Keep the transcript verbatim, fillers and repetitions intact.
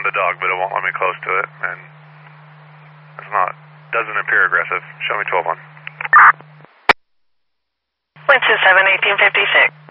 the dog, but it won't let me close to it, and it's not, doesn't appear aggressive. Show me twelve one. Point two seven, eighteen fifty-six.